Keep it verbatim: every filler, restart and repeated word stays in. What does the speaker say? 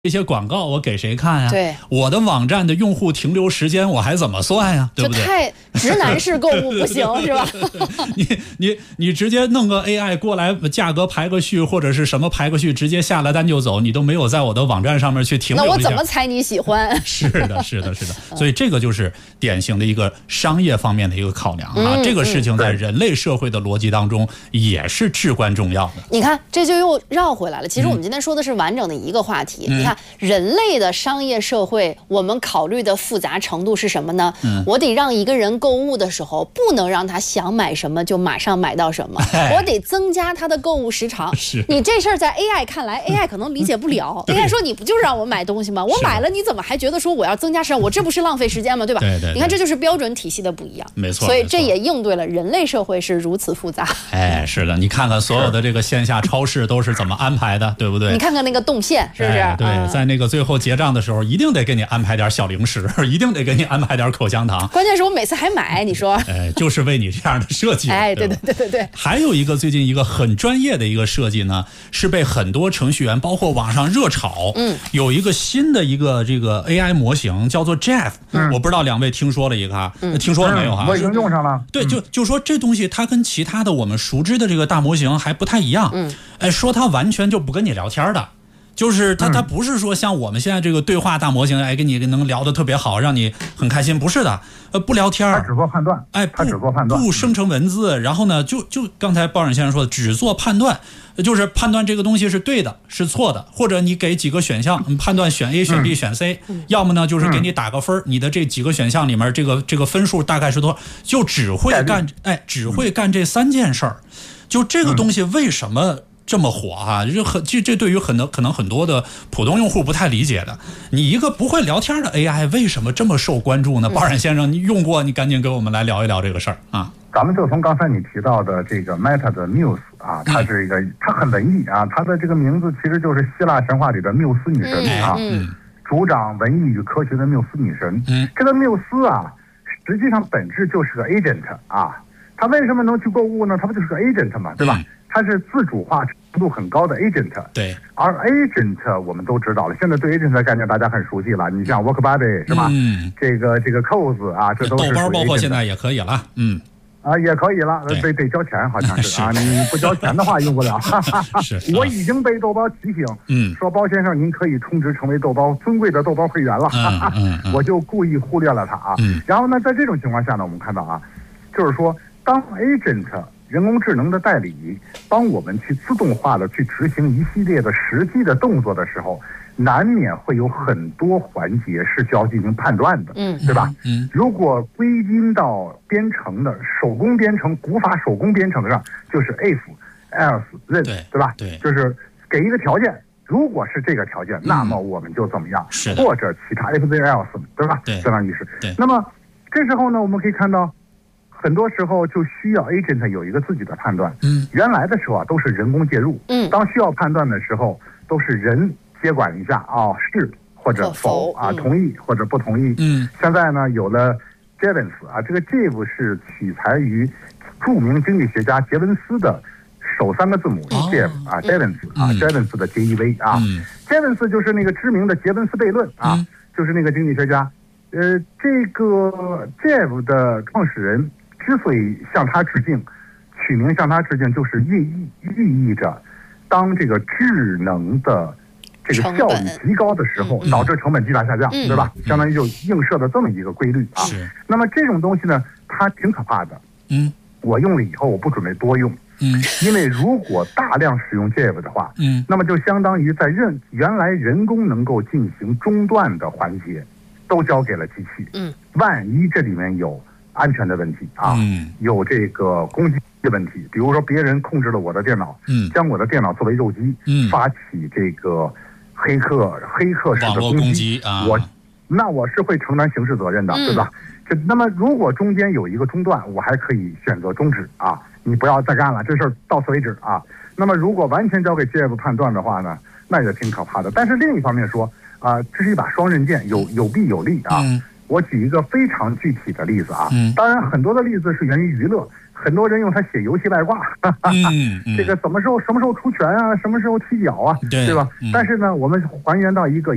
这些广告我给谁看呀？ 对， 我的网站的用户停留时间我还怎么算呀？对不对？ 就太直男式购物不行是吧？ 你你你直接弄个 A I 过来，价格排个序或者是什么排个序，直接下了单就走，你都没有在我的网站上面去停留一下。 那我怎么猜你喜欢？ 是的，是的，是的。所以这个就是典型的一个商业方面的一个考量啊。 嗯、 这个事情在人类社会的逻辑当中也是至关重要的。 你看，这就又绕回来了。其实我们今天说的是完整的一个话题。嗯、你看。人类的商业社会，我们考虑的复杂程度是什么呢？嗯、我得让一个人购物的时候，不能让他想买什么就马上买到什么，哎、我得增加他的购物时长。 是你这事儿在 A I 看来 ，A I 可能理解不了。A I 说你不就是让我买东西吗？我买了，你怎么还觉得说我要增加时长？我这不是浪费时间吗？对吧？ 对 对, 对。 你看，这就是标准体系的不一样。 没错。 所以这也应对了人类社会是如此复杂。 哎，是的，你看看所有的这个线下超市都是怎么安排的，对不对？ 你看看那个动线，是不是？ 哎、对，嗯、在那个最后结账的时候，一定得给你安排点小零食，一定得给你安排点口香糖。 关键是我每次还买，你说？ 哎，就是为你这样的设计。 哎，对对对对对。 还有一个最近一个很专业的一个设计呢，是被很多程序员包括网上热炒。嗯。有一个新的一个这个 A I 模型叫做 Jeff，嗯、我不知道两位听说了一个哈，嗯、听说了没有哈？ 我已经用上了。 对，就就说这东西它跟其他的我们熟知的这个大模型还不太一样。嗯。哎，说它完全就不跟你聊天的。就是它，它不是说像我们现在这个对话大模型，哎，跟你能聊得特别好，让你很开心，不是的，呃，不聊天， 它只做判断， 哎， 它只做判断， 不生成文字，然后呢，就就刚才包忍先生说的，只做判断，就是判断这个东西是对的，是错的，或者你给几个选项，判断选 A 选 B 选 C，、嗯、要么呢就是给你打个分，嗯、你的这几个选项里面这个这个分数大概是多少，就只会干，哎，只会干这三件事儿，就这个东西为什么？这么火啊！这很这这对于很多可能很多的普通用户不太理解的，你一个不会聊天的 A I 为什么这么受关注呢？包冉先生，你用过，你赶紧给我们来聊一聊这个事儿啊！ 咱们就从刚才你提到的这个 Meta 的 Muse 啊，它是一个，它很文艺啊，它的这个名字其实就是希腊神话里的缪斯女神啊， 嗯嗯、 主掌文艺与科学的缪斯女神。嗯，这个缪斯啊，实际上本质就是个 agent 啊，他为什么能去购物呢？他不就是个 agent 嘛，对吧？嗯它是自主化程度很高的 agent， 对， 而 agent 我们都知道了，现在对 agent 的概念大家很熟悉了。你像 WorkBuddy 是吧？嗯，这个这个 Coz 啊，这都是豆包，包括现在也可以了，嗯， 啊也可以了，得得交钱，好像是啊，你不交钱的话用不了。 是， 我已经被豆包提醒，嗯，说包先生您可以充值成为豆包尊贵的豆包会员了， 嗯嗯嗯、 我就故意忽略了他啊。嗯、然后呢，在这种情况下呢，我们看到啊，就是说当 agent。人工智能的代理帮我们去自动化的去执行一系列的实际的动作的时候，难免会有很多环节是需要进行判断的，嗯，对吧？嗯，如果归因到编程的手工编程、古法手工编程上，就是 if、else、then， 对, 对吧？ 对， 就是给一个条件，如果是这个条件，嗯、那么我们就怎么样？ 是， 或者其他 if、then、else， 对吧？ 对， 相当于是。 对， 那么这时候呢，我们可以看到。很多时候就需要 agent 有一个自己的判断。嗯，原来的时候啊都是人工介入。嗯，当需要判断的时候，都是人接管一下啊、哦，是或者否啊，嗯、同意或者不同意。嗯，现在呢有了 Jevons 啊，这个 Jev 是取材于著名经济学家杰文斯的首三个字母 Jev、哦、啊 Jevons、嗯、啊 Jevons 的 J E V 啊、嗯、，Jevons 就是那个知名的杰文斯悖论啊，嗯、就是那个经济学家。呃，这个 Jev 的创始人。之所以向他致敬，取名向他致敬，就是寓意寓意着，当这个智能的这个效率极高的时候，嗯、导致成本极大下降，嗯、对吧？相当于就映射的这么一个规律啊。是。那么这种东西呢，它挺可怕的。嗯。我用了以后，我不准备多用。嗯。因为如果大量使用 Jev 的话，嗯，那么就相当于在任原来人工能够进行中断的环节，都交给了机器。嗯。万一这里面有。安全的问题啊，嗯、有这个攻击的问题，比如说别人控制了我的电脑，嗯、将我的电脑作为肉鸡，嗯、发起这个黑客黑客式的攻击， 攻击啊、 我那我是会承担刑事责任的，嗯、对吧？这那么如果中间有一个中断，我还可以选择终止啊，你不要再干了，这事儿到此为止啊。那么如果完全交给 Jev 判断的话呢，那也挺可怕的。但是另一方面说啊、呃，这是一把双刃剑，有有弊有利啊。嗯我举一个非常具体的例子啊，嗯、当然很多的例子是源于娱乐，很多人用它写游戏外挂，哈哈嗯嗯、这个什么时候什么时候出拳啊，什么时候踢脚啊，对, 对吧？嗯、但是呢，我们还原到一个